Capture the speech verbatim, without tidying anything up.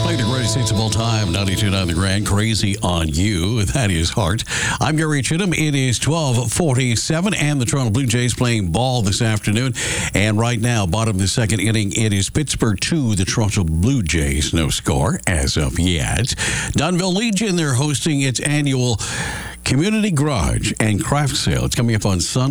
Playing the greatest hits of all time, ninety-two point nine The Grand, Crazy on You. That is Heart. I'm Gary Chittum. It is twelve forty-seven, and the Toronto Blue Jays playing ball this afternoon. And right now, bottom of the second inning, it is Pittsburgh two, the Toronto Blue Jays. No score as of yet. Dunnville Legion, they're hosting its annual Community Garage and Craft Sale. It's coming up on Sunday.